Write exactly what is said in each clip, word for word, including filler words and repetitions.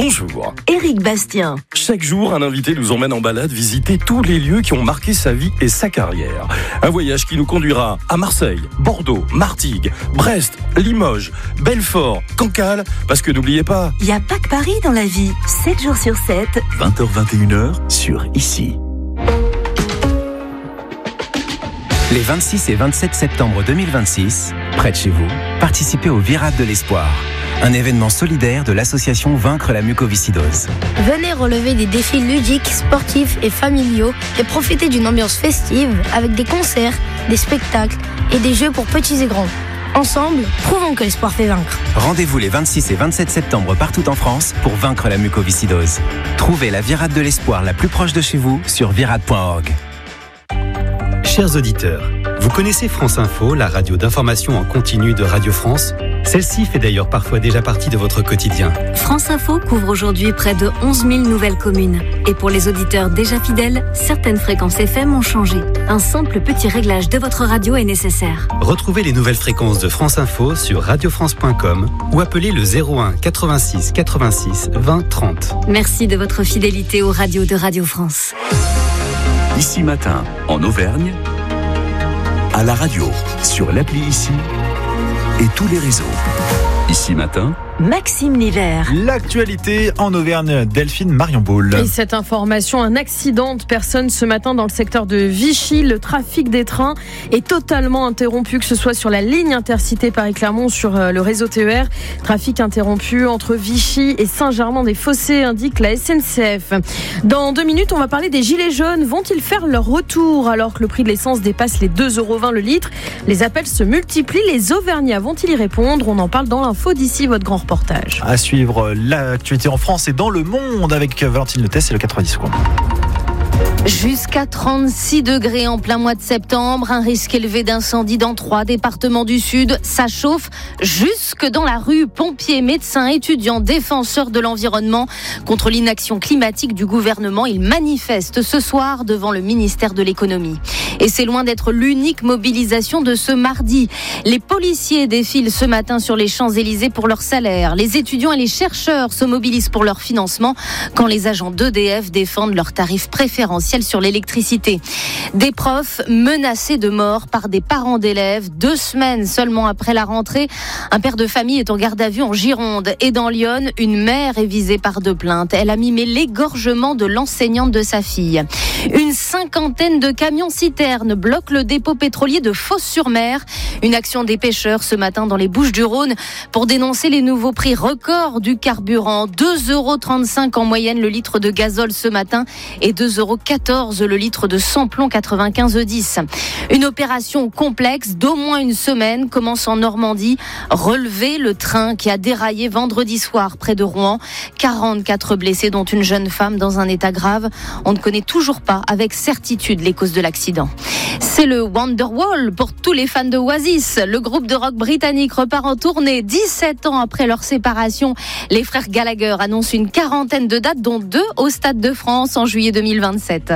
Bonjour. Éric Bastien. Chaque jour, un invité nous emmène en balade visiter tous les lieux qui ont marqué sa vie et sa carrière. Un voyage qui nous conduira à Marseille, Bordeaux, Martigues, Brest, Limoges, Belfort, Cancale, parce que n'oubliez pas... Il n'y a pas que Paris dans la vie, sept jours sur sept. vingt heures vingt et une heures sur Ici. Les vingt-six et vingt-sept septembre deux mille vingt-six, près de chez vous, participez au Virade de l'Espoir, un événement solidaire de l'association Vaincre la mucoviscidose. Venez relever des défis ludiques, sportifs et familiaux et profiter d'une ambiance festive avec des concerts, des spectacles et des jeux pour petits et grands. Ensemble, prouvons que l'espoir fait vaincre. Rendez-vous les vingt-six et vingt-sept septembre partout en France pour vaincre la mucoviscidose. Trouvez la Virade de l'Espoir la plus proche de chez vous sur virade point org. Chers auditeurs, vous connaissez France Info, la radio d'information en continu de Radio France ? Celle-ci fait d'ailleurs parfois déjà partie de votre quotidien. France Info couvre aujourd'hui près de onze mille nouvelles communes. Et pour les auditeurs déjà fidèles, certaines fréquences F M ont changé. Un simple petit réglage de votre radio est nécessaire. Retrouvez les nouvelles fréquences de France Info sur radio france point com ou appelez le zéro un quatre-vingt-six quatre-vingt-six vingt trente. Merci de votre fidélité aux radios de Radio France. Ici Matin, en Auvergne, à la radio, sur l'appli Ici et tous les réseaux. Ici Matin, Maxime Nivert. L'actualité en Auvergne, Delphine Marion Boule. Et cette information, un accident de personnes ce matin dans le secteur de Vichy. Le trafic des trains est totalement interrompu, que ce soit sur la ligne intercité Paris-Clermont, sur le réseau T E R. Trafic interrompu entre Vichy et Saint-Germain-des-Fossés, indique la S N C F. Dans deux minutes, on va parler des gilets jaunes. Vont-ils faire leur retour alors que le prix de l'essence dépasse les deux euros vingt le litre ? Les appels se multiplient. Les Auvergnats vont-ils y répondre ? On en parle dans l'info d'ici, votre grand reportage. À suivre l'actualité en France et dans le monde avec Valentine Letès et le quatre-vingt-dix secondes. Jusqu'à trente-six degrés en plein mois de septembre, un risque élevé d'incendie dans trois départements du Sud. Ça chauffe jusque dans la rue. Pompiers, médecins, étudiants, défenseurs de l'environnement contre l'inaction climatique du gouvernement. Ils manifestent ce soir devant le ministère de l'économie. Et c'est loin d'être l'unique mobilisation de ce mardi. Les policiers défilent ce matin sur les Champs-Élysées pour leur salaire. Les étudiants et les chercheurs se mobilisent pour leur financement quand les agents d'E D F défendent leurs tarifs préférentiels sur l'électricité. Des profs menacés de mort par des parents d'élèves. Deux semaines seulement après la rentrée, un père de famille est en garde à vue en Gironde. Et dans l'Yonne, une mère est visée par deux plaintes. Elle a mimé l'égorgement de l'enseignante de sa fille. Une cinquantaine de camions-citernes bloquent le dépôt pétrolier de Fos-sur-Mer. Une action des pêcheurs ce matin dans les Bouches-du-Rhône pour dénoncer les nouveaux prix records du carburant. deux euros trente-cinq en moyenne le litre de gazole ce matin et deux euros quatorze le litre de samplon quatre-vingt-quinze dix. Une opération complexe d'au moins une semaine commence en Normandie. Relever le train qui a déraillé vendredi soir près de Rouen. quarante-quatre blessés dont une jeune femme dans un état grave. On ne connaît toujours pas avec certitude les causes de l'accident. C'est le Wonderwall pour tous les fans de Oasis. Le groupe de rock britannique repart en tournée dix-sept ans après leur séparation. Les frères Gallagher annoncent une quarantaine de dates, dont deux au Stade de France en juillet deux mille vingt-sept.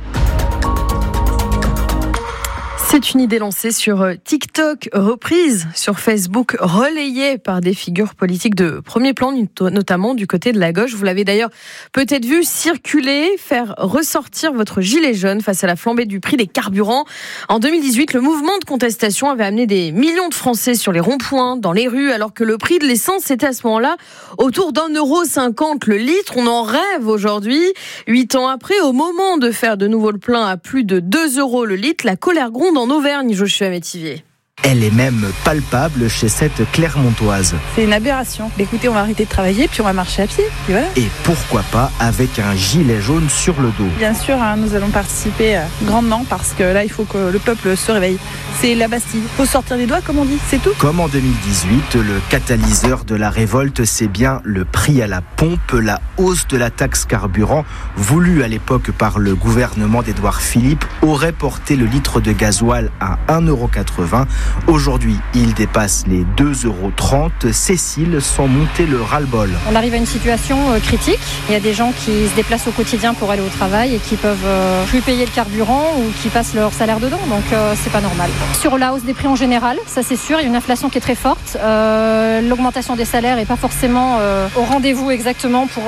C'est une idée lancée sur TikTok, reprise sur Facebook, relayée par des figures politiques de premier plan, notamment du côté de la gauche. Vous l'avez d'ailleurs peut-être vu circuler, faire ressortir votre gilet jaune face à la flambée du prix des carburants. En deux mille dix-huit, le mouvement de contestation avait amené des millions de Français sur les ronds-points, dans les rues, alors que le prix de l'essence était à ce moment-là autour d'un euro cinquante le litre. On en rêve aujourd'hui. Huit ans après, au moment de faire de nouveau le plein à plus de deux euros le litre, la colère gronde en Auvergne, Joshua Métivier. Elle est même palpable chez cette Clermontoise. C'est une aberration. Écoutez, on va arrêter de travailler, puis on va marcher à pied. Et, voilà. Et pourquoi pas avec un gilet jaune sur le dos. Bien sûr, hein, nous allons participer grandement parce que là, il faut que le peuple se réveille. C'est la Bastille. Il faut sortir les doigts, comme on dit, c'est tout. Comme en deux mille dix-huit, le catalyseur de la révolte, c'est bien le prix à la pompe, la hausse de la taxe carburant, voulue à l'époque par le gouvernement d'Édouard Philippe, aurait porté le litre de gasoil à un euro quatre-vingts. Aujourd'hui, il dépasse les deux euros trente. Cécile sent monter le ras-le-bol. On arrive à une situation euh, critique. Il y a des gens qui se déplacent au quotidien pour aller au travail et qui peuvent euh, plus payer le carburant ou qui passent leur salaire dedans. Donc euh, c'est pas normal. Sur la hausse des prix en général, ça c'est sûr, il y a une inflation qui est très forte. Euh, l'augmentation des salaires n'est pas forcément euh, au rendez-vous exactement pour